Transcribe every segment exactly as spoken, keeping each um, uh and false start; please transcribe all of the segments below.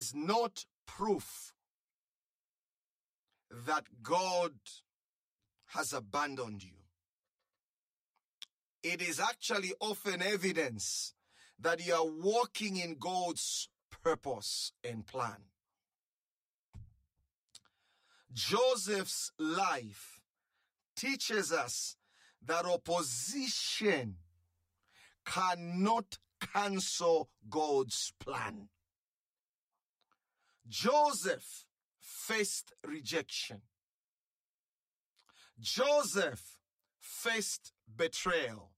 is not proof that God has abandoned you. It is actually often evidence that you are walking in God's purpose and plan. Joseph's life teaches us that opposition cannot cancel God's plan. Joseph faced rejection. Joseph faced betrayal.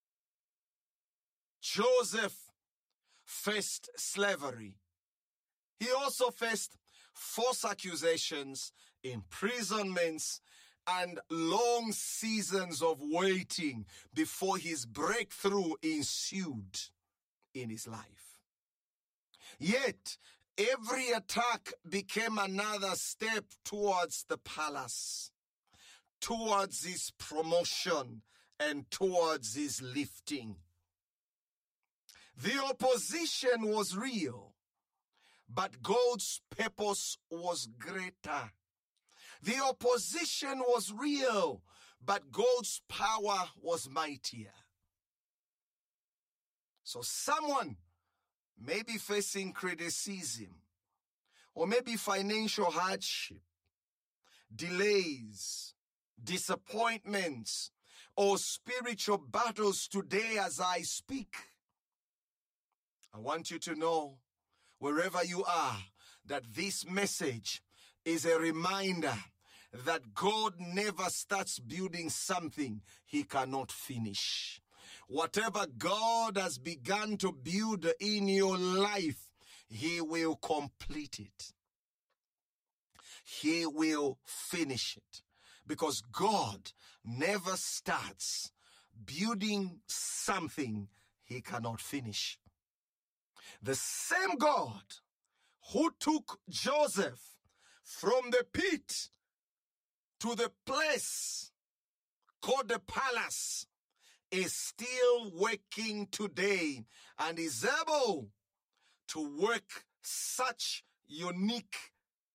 Joseph faced slavery. He also faced false accusations, imprisonments, and long seasons of waiting before his breakthrough ensued in his life. Yet, every attack became another step towards the palace, towards his promotion, and towards his lifting. The opposition was real, but God's purpose was greater. The opposition was real, but God's power was mightier. So someone may be facing criticism, or maybe financial hardship, delays, disappointments, or spiritual battles today as I speak. I want you to know, wherever you are, that this message is a reminder that God never starts building something he cannot finish. Whatever God has begun to build in your life, he will complete it. He will finish it. Because God never starts building something he cannot finish. The same God who took Joseph from the pit to the place called the palace is still working today and is able to work such unique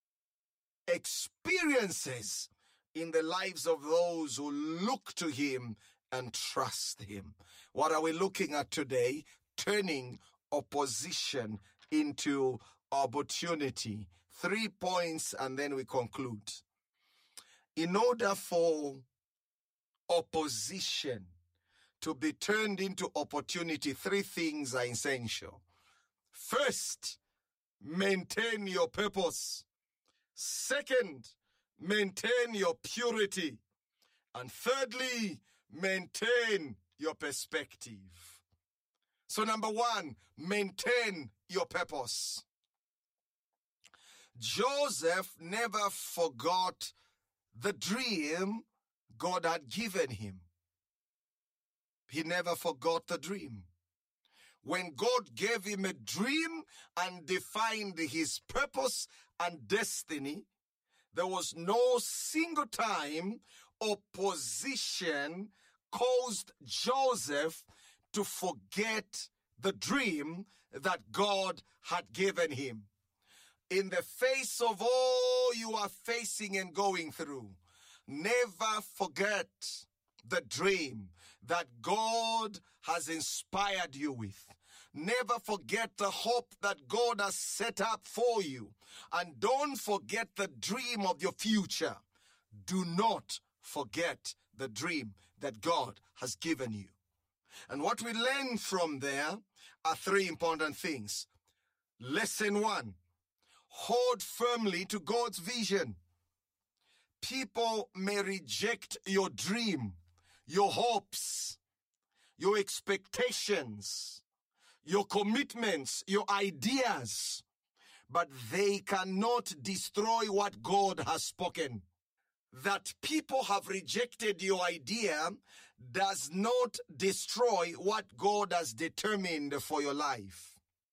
experiences in the lives of those who look to him and trust him. What are we looking at today? Turning opposition into opportunity. Three points and then we conclude. In order for opposition to be turned into opportunity, three things are essential. First, maintain your purpose. Second, maintain your purity. And thirdly, maintain your perspective. So number one, maintain your purpose. Joseph never forgot the dream God had given him. He never forgot the dream. When God gave him a dream and defined his purpose and destiny, there was no single time opposition caused Joseph to forget the dream that God had given him. In the face of all you are facing and going through, never forget the dream that God has inspired you with. Never forget the hope that God has set up for you. And don't forget the dream of your future. Do not forget the dream that God has given you. And what we learn from there are three important things. Lesson one, hold firmly to God's vision. People may reject your dream, your hopes, your expectations, your commitments, your ideas, but they cannot destroy what God has spoken. That people have rejected your idea does not destroy what God has determined for your life.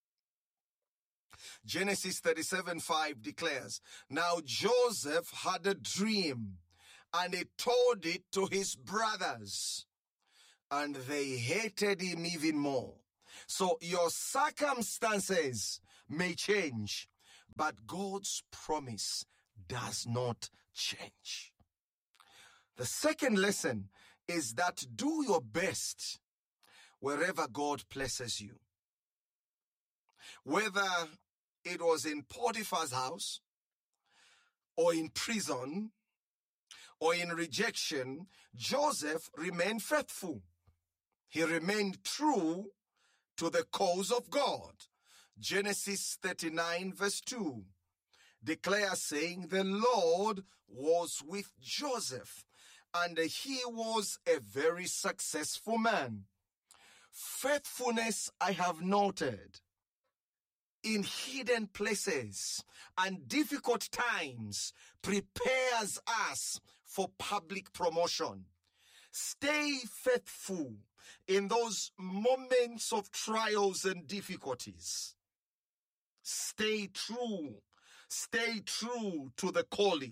Genesis thirty-seven five declares, now Joseph had a dream, and he told it to his brothers, and they hated him even more. So your circumstances may change, but God's promise does not change. The second lesson is that do your best wherever God places you. Whether it was in Potiphar's house, or in prison, or in rejection, Joseph remained faithful. He remained true to the cause of God. Genesis thirty-nine verse two declares, saying, the Lord was with Joseph, and he was a very successful man. Faithfulness, I have noted, in hidden places and difficult times prepares us for public promotion. Stay faithful in those moments of trials and difficulties. Stay true. Stay true to the calling.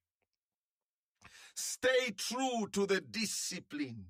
Stay true to the discipline.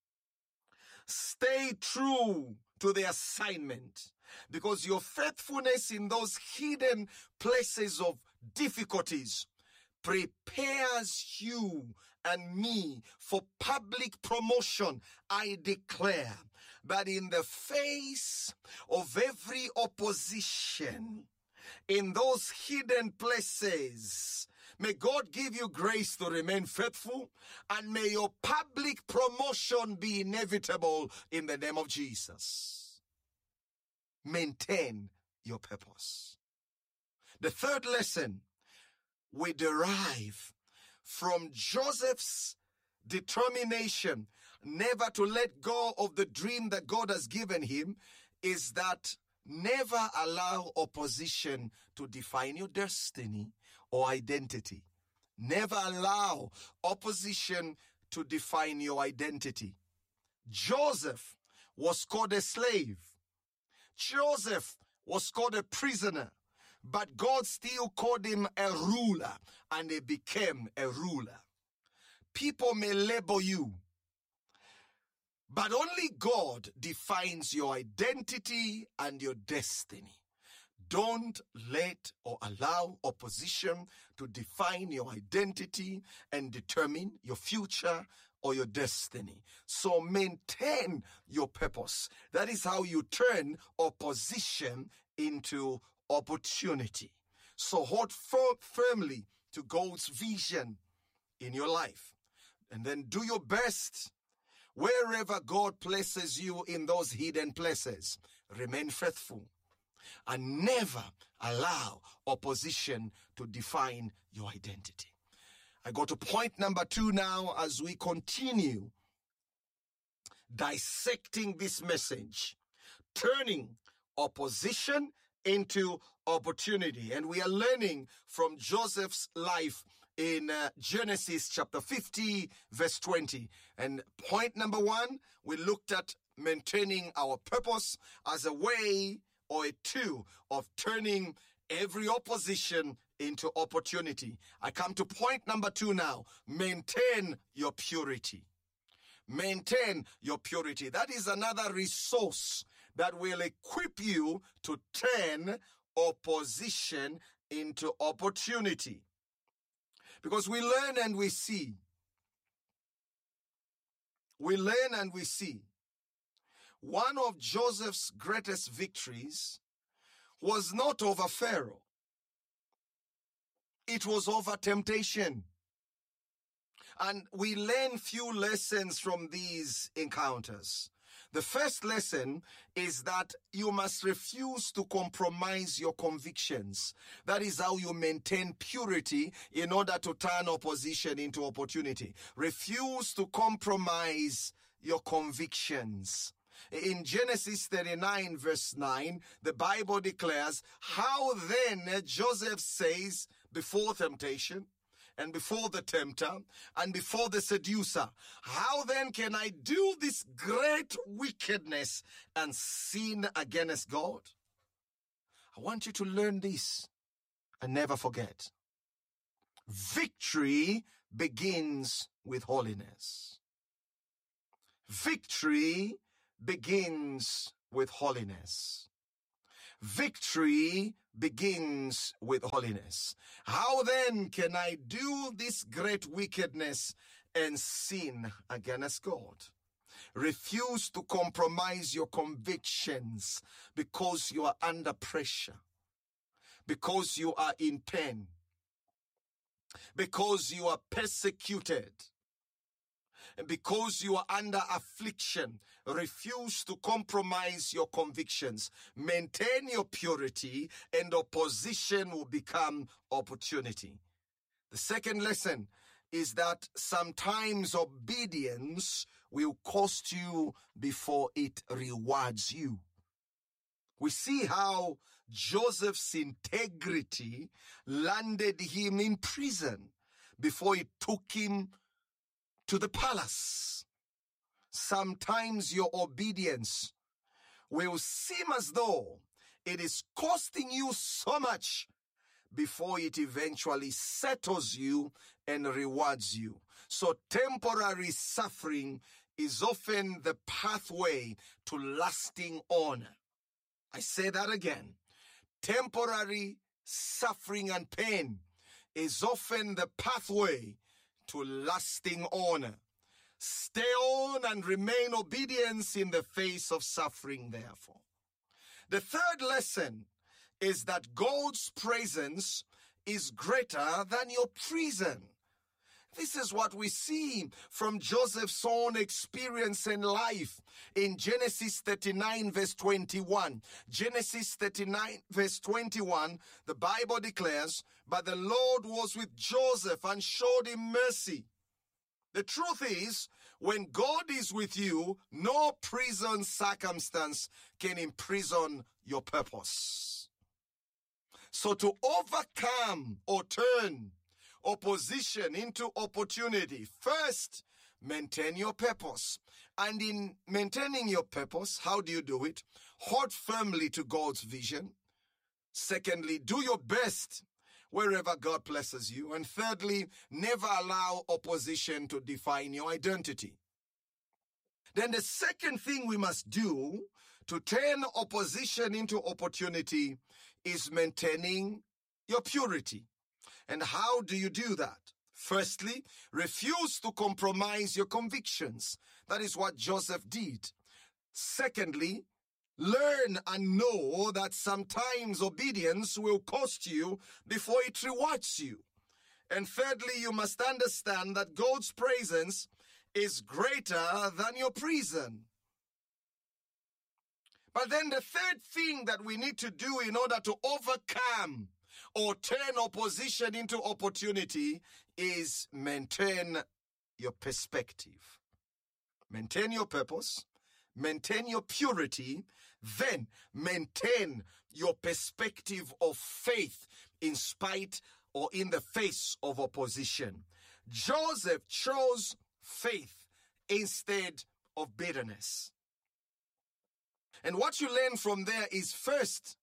Stay true to the assignment, because your faithfulness in those hidden places of difficulties prepares you and me for public promotion. I declare that in the face of every opposition, in those hidden places, may God give you grace to remain faithful, and may your public promotion be inevitable in the name of Jesus. Maintain your purpose. The third lesson we derive from Joseph's determination never to let go of the dream that God has given him is that never allow opposition to define your destiny or identity. Never allow opposition to define your identity. Joseph was called a slave. Joseph was called a prisoner, but God still called him a ruler, and he became a ruler. People may label you, but only God defines your identity and your destiny. Don't let or allow opposition to define your identity and determine your future or your destiny. So maintain your purpose. That is how you turn opposition into opportunity. So hold firm, firmly to God's vision in your life. And then do your best wherever God places you in those hidden places. Remain faithful. And never allow opposition to define your identity. I go to point number two now as we continue dissecting this message, turning opposition into opportunity. And we are learning from Joseph's life in uh, Genesis chapter fifty, verse twenty. And point number one, we looked at maintaining our purpose as a way or a tool of turning every opposition into opportunity. I come to point number two now. Maintain your purity. Maintain your purity. That is another resource that will equip you to turn opposition into opportunity. Because we learn and we see. We learn and we see. One of Joseph's greatest victories was not over Pharaoh. It was over temptation. And we learn few lessons from these encounters. The first lesson is that you must refuse to compromise your convictions. That is how you maintain purity in order to turn opposition into opportunity. Refuse to compromise your convictions. In Genesis thirty-nine verse nine, the Bible declares, how then Joseph says before temptation, and before the tempter, and before the seducer, how then can I do this great wickedness and sin against God? I want you to learn this and never forget. Victory begins with holiness. Victory begins with holiness. Victory begins with holiness. How then can I do this great wickedness and sin against God? Refuse to compromise your convictions because you are under pressure, because you are in pain, because you are persecuted, and because you are under affliction. Refuse to compromise your convictions. Maintain your purity, and opposition will become opportunity. The second lesson is that sometimes obedience will cost you before it rewards you. We see how Joseph's integrity landed him in prison before it took him to the palace. Sometimes your obedience will seem as though it is costing you so much before it eventually settles you and rewards you. So temporary suffering is often the pathway to lasting honor. I say that again. Temporary suffering and pain is often the pathway to lasting honor. Stay on and remain obedient in the face of suffering, therefore. The third lesson is that God's presence is greater than your prison. This is what we see from Joseph's own experience in life in Genesis thirty-nine verse twenty-one. Genesis thirty-nine verse twenty-one, the Bible declares, "But the Lord was with Joseph and showed him mercy." The truth is, when God is with you, no prison circumstance can imprison your purpose. So to overcome or turn opposition into opportunity, first, maintain your purpose. And in maintaining your purpose, how do you do it? Hold firmly to God's vision. Secondly, do your best wherever God places you. And thirdly, never allow opposition to define your identity. Then the second thing we must do to turn opposition into opportunity is maintaining your purity. And how do you do that? Firstly, refuse to compromise your convictions. That is what Joseph did. Secondly, learn and know that sometimes obedience will cost you before it rewards you. And thirdly, you must understand that God's presence is greater than your prison. But then the third thing that we need to do in order to overcome or turn opposition into opportunity is maintain your perspective. Maintain your purpose, maintain your purity, then maintain your perspective of faith in spite or in the face of opposition. Joseph chose faith instead of bitterness. And what you learn from there is, first,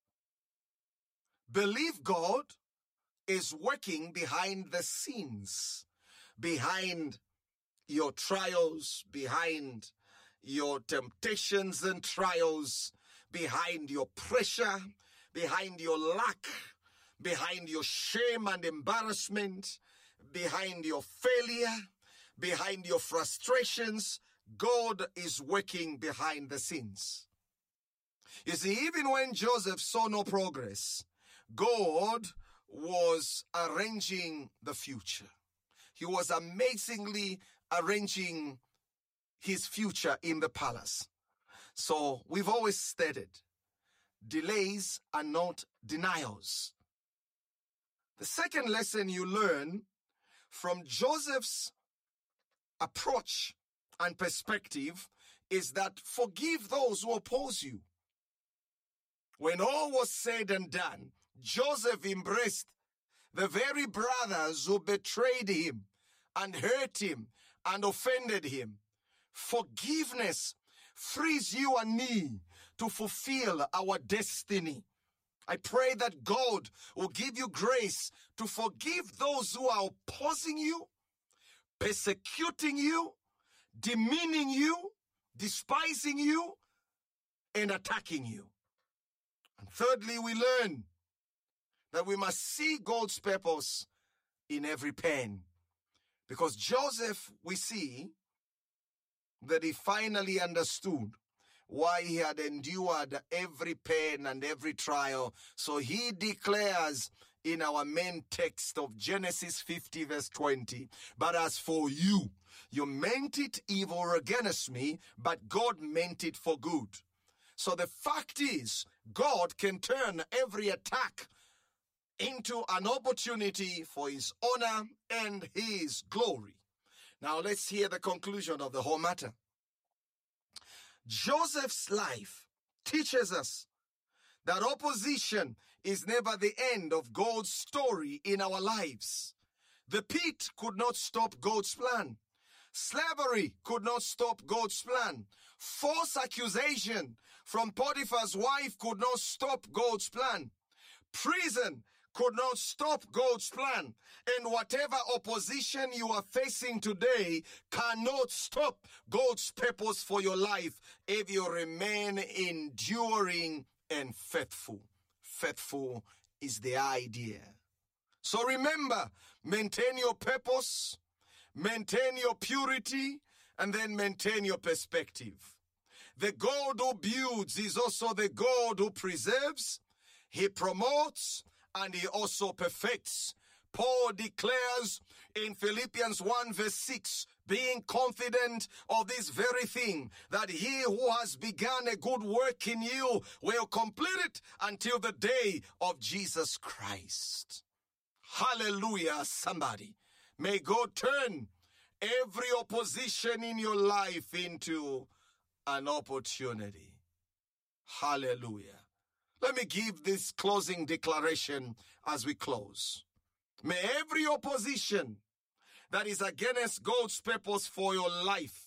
believe God is working behind the scenes, behind your trials, behind your temptations and trials, behind your pressure, behind your lack, behind your shame and embarrassment, behind your failure, behind your frustrations. God is working behind the scenes. You see, even when Joseph saw no progress, God was arranging the future. He was amazingly arranging his future in the palace. So we've always stated, delays are not denials. The second lesson you learn from Joseph's approach and perspective is that forgive those who oppose you. When all was said and done, Joseph embraced the very brothers who betrayed him and hurt him and offended him. Forgiveness frees you and me to fulfill our destiny. I pray that God will give you grace to forgive those who are opposing you, persecuting you, demeaning you, despising you, and attacking you. And thirdly, we learn that we must see God's purpose in every pain. Because Joseph, we see that he finally understood why he had endured every pain and every trial. So he declares in our main text of Genesis fifty verse twenty, but as for you, you meant it evil against me, but God meant it for good. So the fact is, God can turn every attack into an opportunity for his honor and his glory. Now let's hear the conclusion of the whole matter. Joseph's life teaches us that opposition is never the end of God's story in our lives. The pit could not stop God's plan. Slavery could not stop God's plan. False accusation from Potiphar's wife could not stop God's plan. Prison could not stop God's plan. And whatever opposition you are facing today cannot stop God's purpose for your life if you remain enduring and faithful. Faithful is the idea. So remember, maintain your purpose, maintain your purity, and then maintain your perspective. The God who builds is also the God who preserves, he promotes, and he also perfects. Paul declares in Philippians one verse six, being confident of this very thing, that he who has begun a good work in you will complete it until the day of Jesus Christ. Hallelujah, somebody. May God turn every opposition in your life into an opportunity. Hallelujah. Let me give this closing declaration as we close. May every opposition that is against God's purpose for your life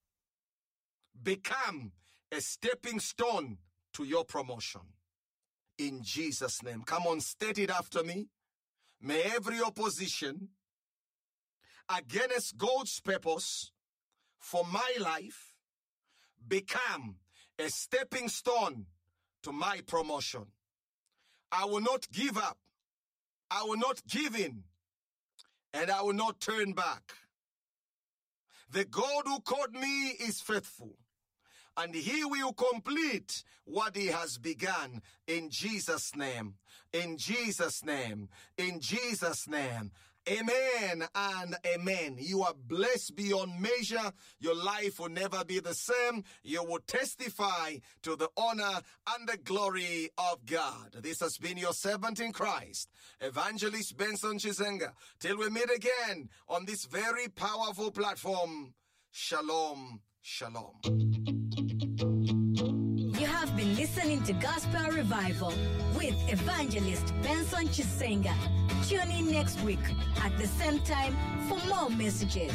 become a stepping stone to your promotion. In Jesus' name. Come on, state it after me. May every opposition against God's purpose for my life become a stepping stone to my promotion. I will not give up. I will not give in. And I will not turn back. The God who called me is faithful, and he will complete what he has begun. In Jesus' name, in Jesus' name, in Jesus' name. Amen and amen. You are blessed beyond measure. Your life will never be the same. You will testify to the honor and the glory of God. This has been your servant in Christ, Evangelist Benson Chisenga. Till we meet again on this very powerful platform. Shalom, shalom. You have been listening to Gospel Revival with Evangelist Benson Chisenga. Tune in next week at the same time for more messages.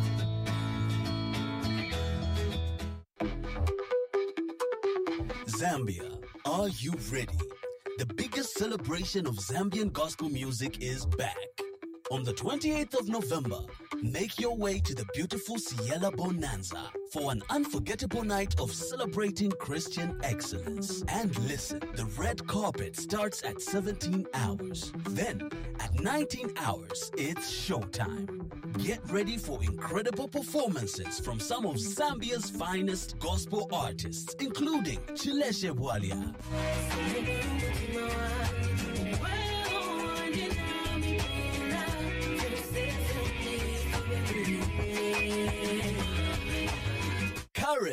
Zambia, are you ready? The biggest celebration of Zambian gospel music is back. On the twenty-eighth of November, make your way to the beautiful Ciela Bonanza for an unforgettable night of celebrating Christian excellence. And listen, the red carpet starts at seventeen hours. Then, at nineteen hours, it's showtime. Get ready for incredible performances from some of Zambia's finest gospel artists, including Chileshe Bwalia,